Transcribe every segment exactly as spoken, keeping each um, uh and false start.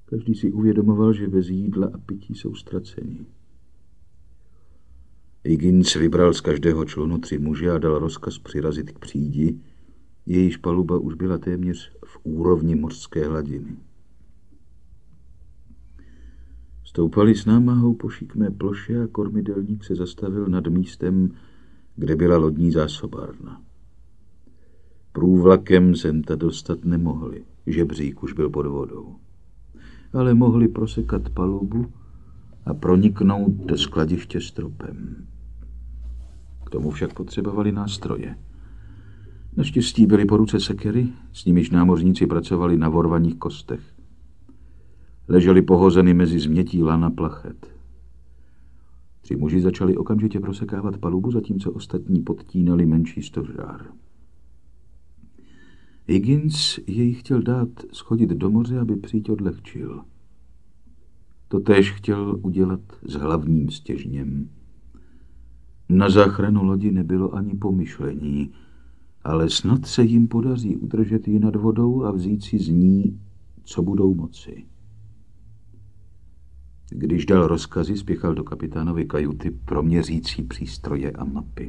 Každý si uvědomoval, že bez jídla a pití jsou ztraceni. Higgins vybral z každého člunu tři muže a dal rozkaz přirazit k přídi, jejíž paluba už byla téměř v úrovni mořské hladiny. Stoupali s námahou po šikmé ploše a kormidelník se zastavil nad místem, kde byla lodní zásobárna. Průvlakem sem ta dostat nemohli, žebřík už byl pod vodou. Ale mohli prosekat palubu a proniknout do skladiště stropem. K tomu však potřebovali nástroje. Naštěstí byly po ruce sekery, s nimiž námořníci pracovali na vorvaních kostech. Leželi pohozeny mezi změtí lana plachet. Tři muži začali okamžitě prosekávat palubu, zatímco ostatní podtínali menší stožár. Higgins jej chtěl dát schodit do moře, aby příď odlehčil. Totéž chtěl udělat s hlavním stěžněm. Na záchranu lodi nebylo ani pomyšlení, ale snad se jim podaří udržet ji nad vodou a vzít si z ní, co budou moci. Když dal rozkazy, spěchal do kapitánovy kajuty pro měřící přístroje a mapy.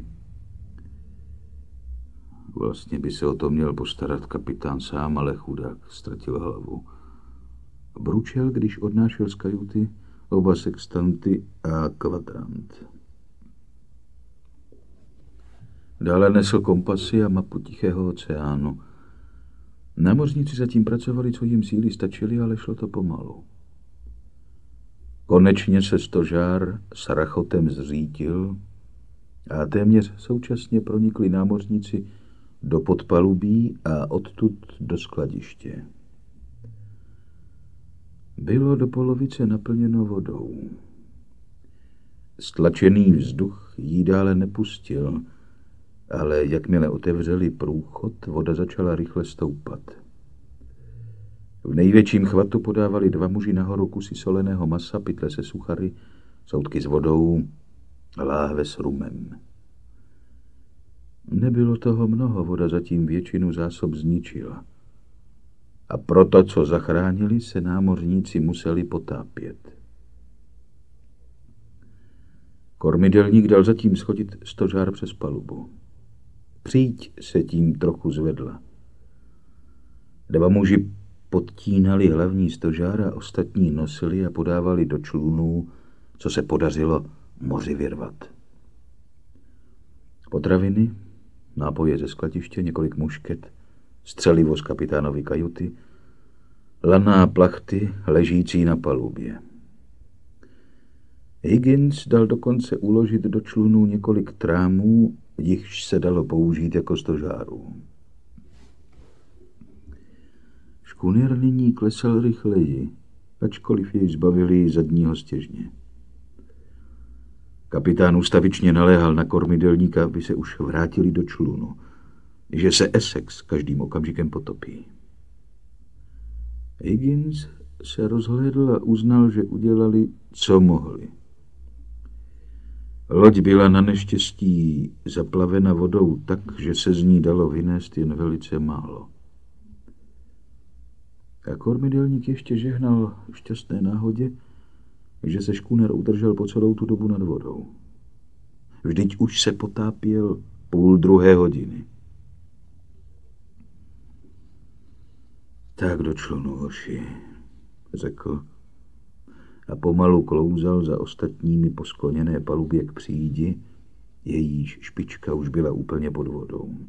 Vlastně by se o to měl postarat kapitán sám, ale chudák ztratil hlavu. Bručel, když odnášel z kajuty oba sextanty a kvadrant. Dále nesl kompasy a mapu Tichého oceánu. Námořníci zatím pracovali, co jim síly stačily, ale šlo to pomalu. Konečně se stožár s rachotem zřítil a téměř současně pronikli námořníci do podpalubí a odtud do skladiště. Bylo do polovice naplněno vodou. Stlačený vzduch jí dále nepustil, ale jakmile otevřeli průchod, voda začala rychle stoupat. V největším chvatu podávali dva muži nahoru kusy soleného masa, pytle se suchary, soudky s vodou a láhve s rumem. Nebylo toho mnoho, voda zatím většinu zásob zničila. A proto, co zachránili, se námořníci museli potápět. Kormidelník dal zatím schodit stožár přes palubu. Příď se tím trochu zvedla. Dva muži podtínali hlavní stožár a ostatní nosili a podávali do člunů, co se podařilo moři vyrvat. Potraviny, nápoje ze skladiště, několik mušket, střelivo z kapitánovy kajuty, laná plachty ležící na palubě. Higgins dal dokonce uložit do člunů několik trámů, jichž se dalo použít jako stožárů. Škuner nyní klesal rychleji, ačkoliv jej zbavili zadního stěžně. Kapitán ustavičně naléhal na kormidelníka, aby se už vrátili do člunu, že se Essex každým okamžikem potopí. Higgins se rozhlédl a uznal, že udělali, co mohli. Loď byla na neštěstí zaplavena vodou tak, že se z ní dalo vynést jen velice málo. A kormidelník ještě žehnal šťastné náhodě, že se škuner udržel po celou tu dobu nad vodou. Vždyť už se potápěl půl druhé hodiny. Tak do člunu, hoši, řekl a pomalu klouzal za ostatními po skloněné palubě k přídi, jejíž špička už byla úplně pod vodou.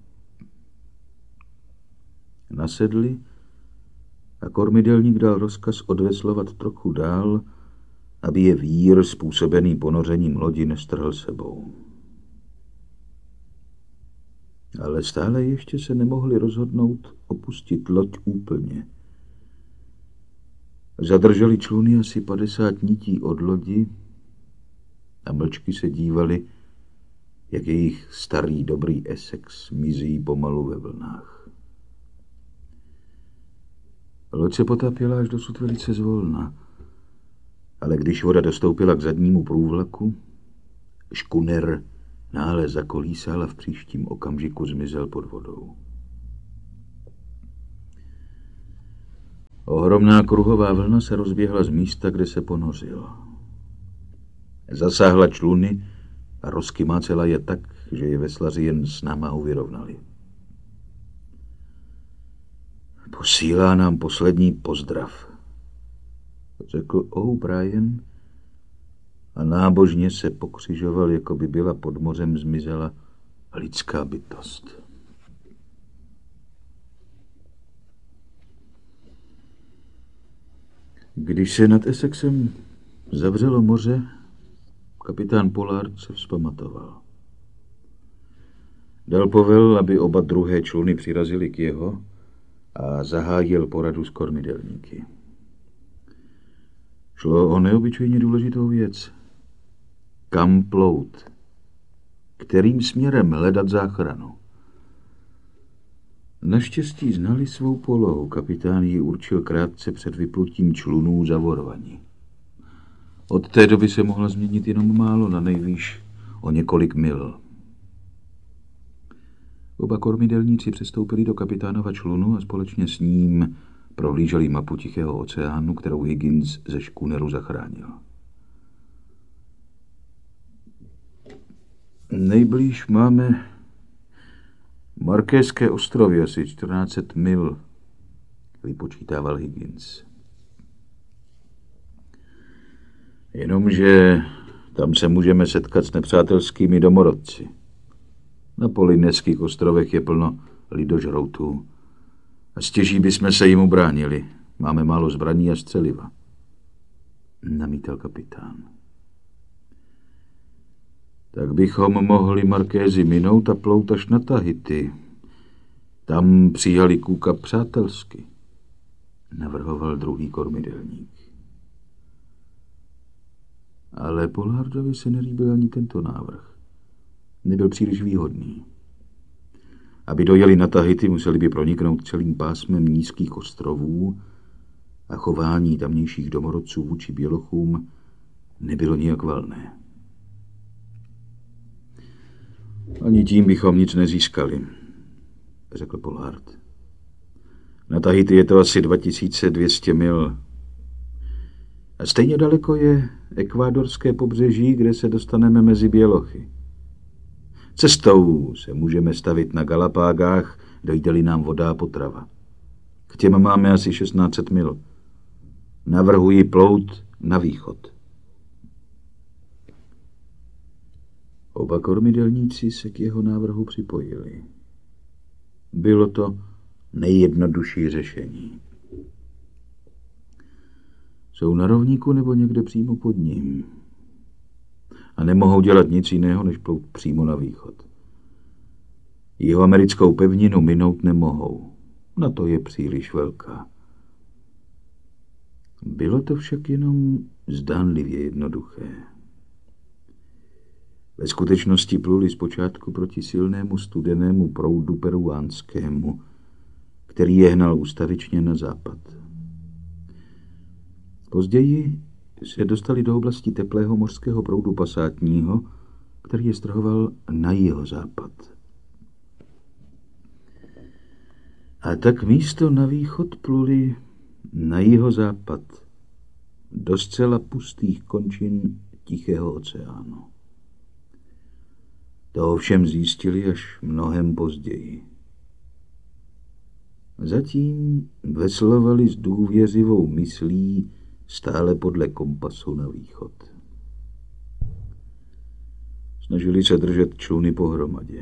Nasedli a kormidelník dal rozkaz odveslovat trochu dál, aby je vír způsobený ponořením lodi nestrhl sebou. Ale stále ještě se nemohli rozhodnout opustit loď úplně. Zadrželi čluny asi padesát nití od lodi a mlčky se dívali, jak jejich starý dobrý Essex mizí pomalu ve vlnách. Loď se potápěla až dosud velice zvolna, ale když voda dostoupila k zadnímu průvlaku, škuner náhle zakolísal a v příštím okamžiku zmizel pod vodou. Ohromná kruhová vlna se rozběhla z místa, kde se ponořil. Zasáhla čluny a rozkymácela je tak, že je veslaři jen s námahou vyrovnali. Posílá nám poslední pozdrav, řekl O'Brien a nábožně se pokřižoval, jako by byla pod mořem zmizela lidská bytost. Když se nad Essexem zavřelo moře, kapitán Pollard se vzpamatoval. Dal povel, aby oba druhé čluny přirazily k jeho a zahájil poradu s kormidelníky. Šlo o neobyčejně důležitou věc. Kam plout? Kterým směrem hledat záchranu? Naštěstí znali svou polohu. Kapitán ji určil krátce před vyplutím člunů za Vorvani. Od té doby se mohla změnit jenom málo, na nejvýš o několik mil. Oba kormidelníci přestoupili do kapitánova člunu a společně s ním prohlíželi mapu Tichého oceánu, kterou Higgins ze škúneru zachránil. Nejblíž máme Markéské ostrovy, asi čtrnáct set mil, vypočítával Higgins. Jenomže tam se můžeme setkat s nepřátelskými domorodci. Na Polyneských ostrovech je plno lidožroutů a stěží bychom se jim ubránili. Máme málo zbraní a střeliva, namítal kapitán. Tak bychom mohli Markézy minout a plout až na Tahiti. Tam přijali Cooka přátelsky, navrhoval druhý kormidelník. Ale Pollardovi se nelíbil ani tento návrh. Nebyl příliš výhodný. Aby dojeli na Tahiti, museli by proniknout celým pásmem nízkých ostrovů a chování tamnějších domorodců vůči bělochům nebylo nijak valné. Ani tím bychom nic nezískali, řekl Pollard. Na Tahiti je to asi dva tisíce dvě stě mil. A stejně daleko je ekvádorské pobřeží, kde se dostaneme mezi bělochy. Cestou se můžeme stavit na Galapágách, dojde-li nám voda a potrava. K těm máme asi šestnáct set mil. Navrhuji plout na východ. Oba kormidelníci se k jeho návrhu připojili. Bylo to nejjednodušší řešení. Jsou na rovníku nebo někde přímo pod ním. A nemohou dělat nic jiného, než plout přímo na východ. Jihoamerickou pevninu minout nemohou. Na to je příliš velká. Bylo to však jenom zdánlivě jednoduché. Ve skutečnosti pluli zpočátku proti silnému studenému proudu peruánskému, který je hnal ustavičně na západ. Později se dostali do oblasti teplého mořského proudu pasátního, který je strhoval na jihozápad. A tak místo na východ pluli na jihozápad do zcela pustých končin Tichého oceánu. To ovšem zjistili až mnohem později. Zatím veslovali s důvěřivou myslí stále podle kompasu na východ. Snažili se držet čluny pohromadě.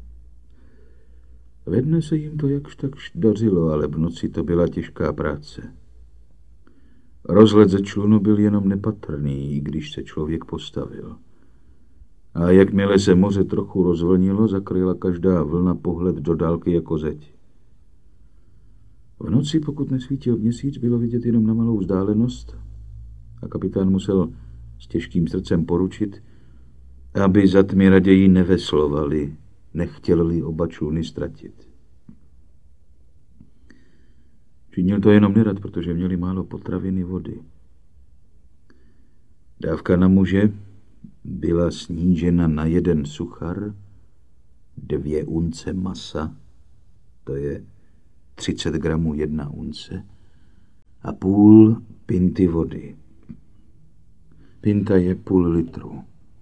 Ve dne se jim to jakž takž dařilo, ale v noci to byla těžká práce. Rozhled ze člunu byl jenom nepatrný, když se člověk postavil. A jakmile se moře trochu rozvlnilo, zakryla každá vlna pohled do dálky jako zeď. V noci, pokud nesvítil měsíc, bylo vidět jenom na malou vzdálenost a kapitán musel s těžkým srdcem poručit, aby za tmy raději neveslovali, nechtěli oba čluny ztratit. Činil to jenom nerad, protože měli málo potraviny vody. Dávka na muže byla snížena na jeden suchar, dvě unce masa, to je třicet gramů jedna unce, a půl pinty vody. Pinta je půl litru.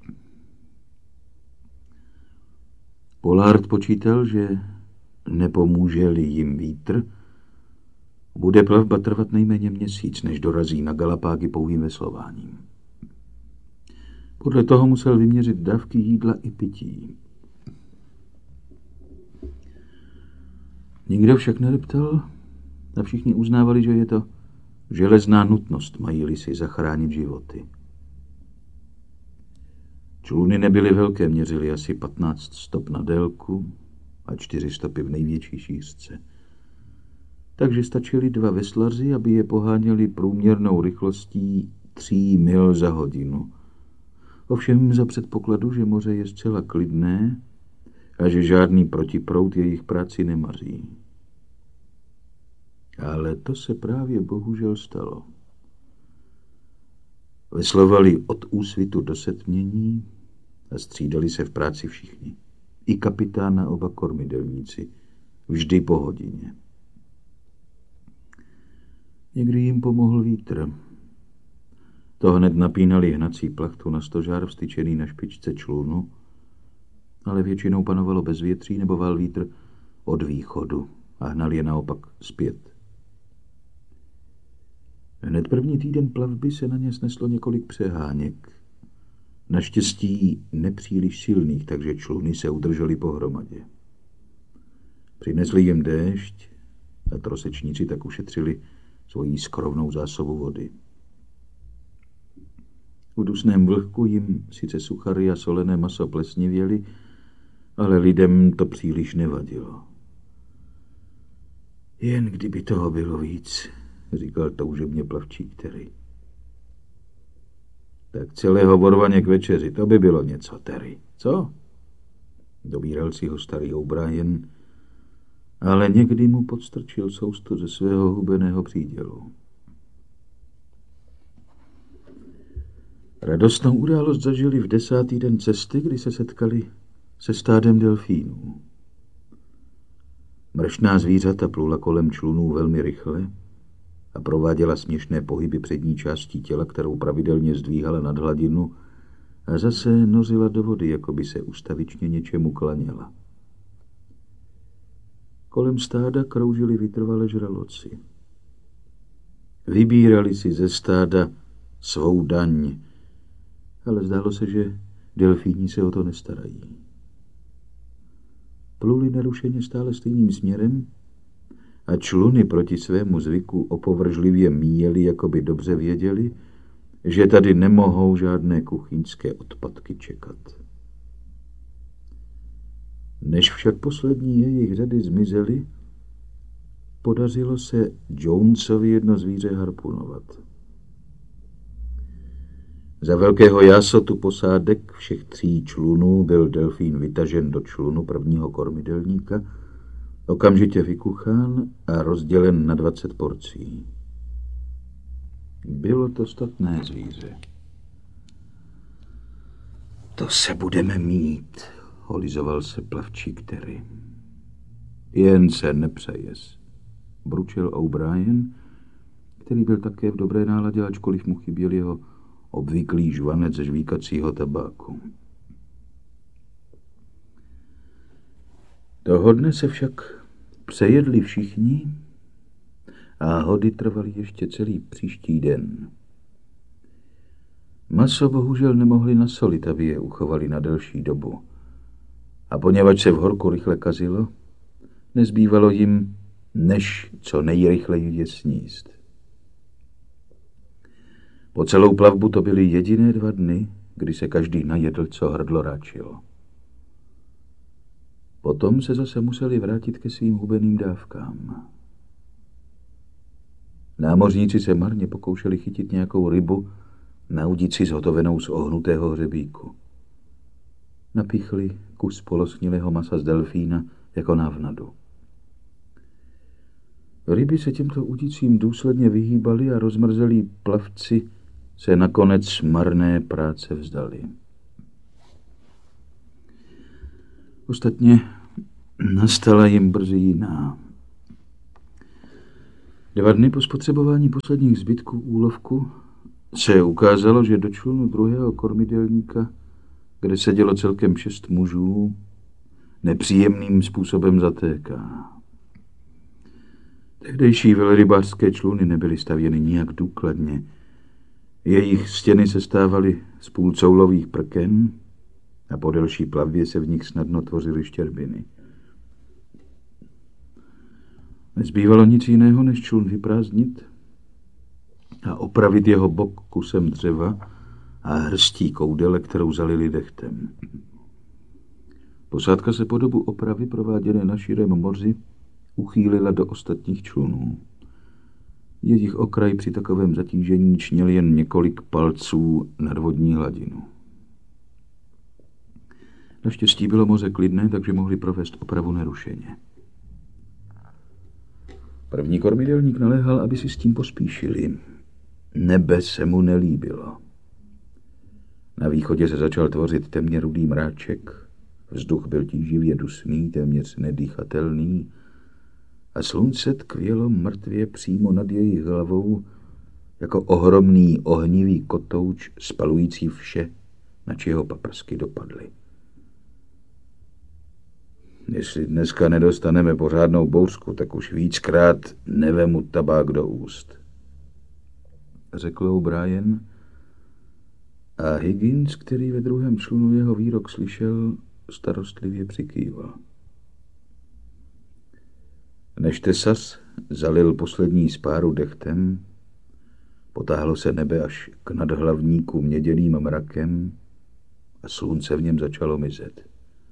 Pollard počítal, že nepomůže-li jim vítr, bude plavba trvat nejméně měsíc, než dorazí na Galapágy pouhým veslováním. Podle toho musel vyměřit dávky jídla i pití. Nikdo však nedeptal a všichni uznávali, že je to železná nutnost, mají-li si zachránit životy. Čluny nebyly velké, měřily asi patnáct stop na délku a čtyři stopy v největší šířce. Takže stačili dva veslaři, aby je poháněli průměrnou rychlostí tří mil za hodinu. Ovšem za předpokladu, že moře je zcela klidné a že žádný protiproud jejich práci nemaří. Ale to se právě bohužel stalo. Veslovali od úsvitu do setmění a střídali se v práci všichni. I kapitán a oba kormidelníci. Vždy po hodině. Někdy jim pomohl vítr. To hned napínali hnací plachtu na stožár vstyčený na špičce člunu, ale většinou panovalo bezvětří nebo val vítr od východu a hnal je naopak zpět. Hned první týden plavby se na ně sneslo několik přeháněk. Naštěstí nepříliš silných, takže čluny se udržely pohromadě. Přinesli jim déšť a trosečníci tak ušetřili svoji skromnou zásobu vody. V dusném vlhku jim sice suchary a solené maso plesnivěly, ale lidem to příliš nevadilo. Jen kdyby toho bylo víc, říkal toužebně plavčík Terry. Tak celého vorvaně k večeři, to by bylo něco, Terry. Co? Dobíral si ho starý O'Brien, ale někdy mu podstrčil sousto ze svého hubeného přídělu. Radostnou událost zažili v desátý den cesty, kdy se setkali se stádem delfínů. Mršná zvířata plula kolem člunů velmi rychle a prováděla směšné pohyby přední částí těla, kterou pravidelně zdvíhala nad hladinu a zase nořila do vody, jako by se ustavičně něčemu klaněla. Kolem stáda kroužili vytrvale žraloci. Vybírali si ze stáda svou daň, ale zdálo se, že delfíni se o to nestarají. Pluli nerušeně stále stejným směrem a čluny proti svému zvyku opovržlivě míjeli, jako by dobře věděli, že tady nemohou žádné kuchyňské odpadky čekat. Než však poslední jejich řady zmizely, podařilo se Jonesovi jedno zvíře harpunovat. Za velkého jásotu posádek všech tří člunů byl delfín vytažen do člunu prvního kormidelníka, okamžitě vykuchán a rozdělen na dvacet porcí. Bylo to statné zvíře. To se budeme mít, holizoval se plavčík Terry. Jen se nepřejes, bručil O'Brien, který byl také v dobré náladě, ačkoliv mu chyběl jeho obvyklý žvanec ze žvíkacího tabáku. Toho dne se však přejedli všichni a hody trvaly ještě celý příští den. Maso bohužel nemohli nasolit, aby je uchovali na delší dobu. A poněvadž se v horku rychle kazilo, nezbývalo jim, než co nejrychleji je sníst. Po celou plavbu to byly jediné dva dny, kdy se každý najedl, co hrdlo ráčilo. Potom se zase museli vrátit ke svým hubeným dávkám. Námořníci se marně pokoušeli chytit nějakou rybu na udici zhotovenou z ohnutého hřebíku. Napíchli kus poloschnilého masa z delfína jako návnadu. Ryby se těmto udicím důsledně vyhýbaly a rozmrzelí plavci se nakonec marné práce vzdali. Ostatně nastala jim brzy jiná. Dva dny po spotřebování posledních zbytků úlovku se ukázalo, že do člunu druhého kormidelníka, kde sedělo celkem šest mužů, nepříjemným způsobem zatéká. Tehdejší velrybářské čluny nebyly stavěny nijak důkladně. Jejich stěny se stávaly z půlcoulových prken a po delší plavbě se v nich snadno tvořily štěrbiny. Nezbývalo nic jiného, než člun vyprázdnit a opravit jeho bok kusem dřeva a hrstí koudele, kterou zalili dechtem. Posádka se po dobu opravy prováděné na širém moři uchýlila do ostatních člunů. Jejich okraj při takovém zatížení čněl jen několik palců nad vodní hladinu. Naštěstí bylo moře klidné, takže mohli provést opravu nerušeně. První kormidelník naléhal, aby si s tím pospíšili. Nebe se mu nelíbilo. Na východě se začal tvořit temně rudý mráček, vzduch byl tíživě dusný, téměř nedýchatelný a slunce tkvělo mrtvě přímo nad jejich hlavou jako ohromný ohnivý kotouč spalující vše, na čeho paprsky dopadly. Jestli dneska nedostaneme pořádnou bouřku, tak už víckrát nevemu tabák do úst, řekl O'Brien a Higgins, který ve druhém člunu jeho výrok slyšel, starostlivě přikýval. Než tesas zalil poslední spáru dechtem, potáhlo se nebe až k nadhlavníku měděným mrakem a slunce v něm začalo mizet.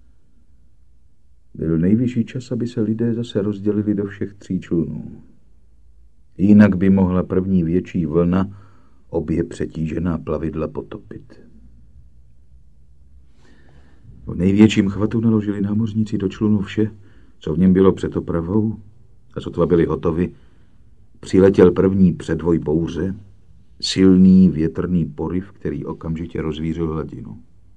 Byl nejvyšší čas, aby se lidé zase rozdělili do všech tří člunů. Jinak by mohla první větší vlna obě přetížená plavidla potopit. V největším chvatu naložili námořníci do člunu vše, co v něm bylo před opravou, a sotva byli hotovi, přiletěl první předvoj bouře, silný větrný poryv, který okamžitě rozvířil hladinu.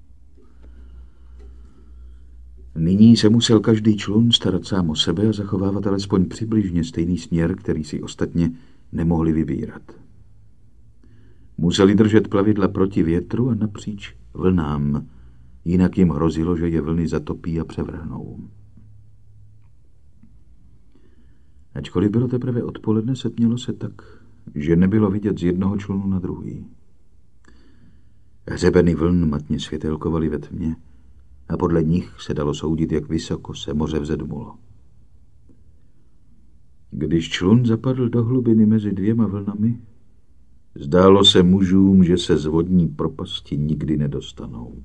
Nyní se musel každý člun starat sám o sebe a zachovávat alespoň přibližně stejný směr, který si ostatně nemohli vybírat. Museli držet plavidla proti větru a napříč vlnám, jinak jim hrozilo, že je vlny zatopí a převrhnou. Ačkoliv bylo teprve odpoledne, setmělo se tak, že nebylo vidět z jednoho člunu na druhý. Hřebeny vln matně světelkovaly ve tmě a podle nich se dalo soudit, jak vysoko se moře vzedmulo. Když člun zapadl do hlubiny mezi dvěma vlnami, zdálo se mužům, že se z vodní propasti nikdy nedostanou.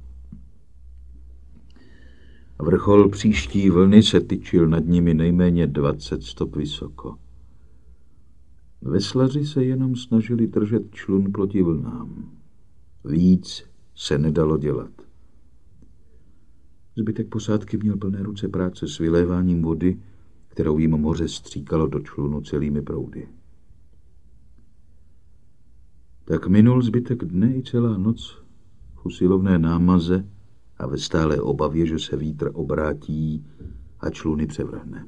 Vrchol příští vlny se tyčil nad nimi nejméně dvacet stop vysoko. Veslaři se jenom snažili držet člun proti vlnám. Víc se nedalo dělat. Zbytek posádky měl plné ruce práce s vyléváním vody, kterou jim moře stříkalo do člunu celými proudy. Tak minul zbytek dne i celá noc v usilovné námaze a ve stálé obavě, že se vítr obrátí a čluny převrhne.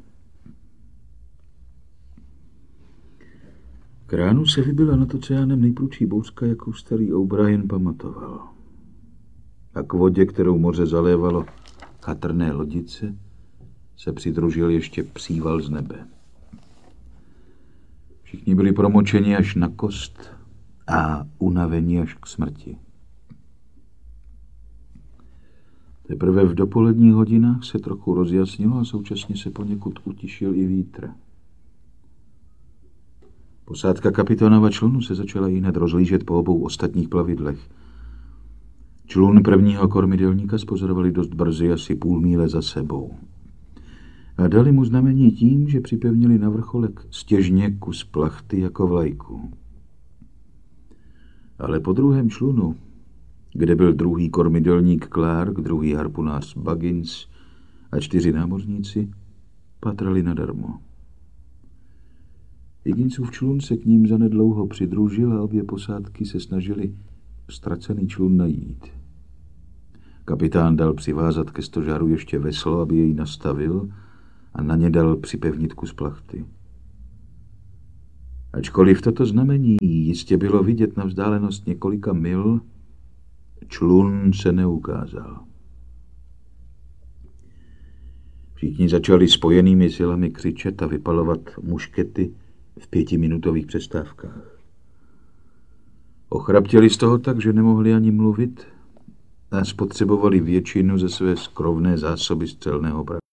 K ránu se vybila nad oceánem nejprudší bouřka, jakou starý O'Brien pamatoval. A k vodě, kterou moře zalévalo chatrné lodice, se přidružil ještě příval z nebe. Všichni byli promočeni až na kost a unavení až k smrti. Teprve v dopoledních hodinách se trochu rozjasnilo a současně se poněkud utišil i vítr. Posádka kapitánova člunu se začala jihned rozlížet po obou ostatních plavidlech. Člun prvního kormidelníka spozorovali dost brzy, asi půl míle za sebou. A dali mu znamení tím, že připevnili na vrcholek stěžně kus plachty jako vlajku. Ale po druhém člunu, kde byl druhý kormidelník Clark, druhý harpunář Buggins a čtyři námořníci, patrali nadarmo. Higginsův člun se k ním zanedlouho přidružil a obě posádky se snažili ztracený člun najít. Kapitán dal přivázat ke stožáru ještě veslo, aby jej nastavil, a na ně dal připevnit kus plachty. Ačkoliv toto znamení jistě bylo vidět na vzdálenost několika mil, člun se neukázal. Všichni začali spojenými silami křičet a vypalovat muškety v pětiminutových přestávkách. Ochraptěli z toho tak, že nemohli ani mluvit a spotřebovali většinu ze své skrovné zásoby střelného prachu.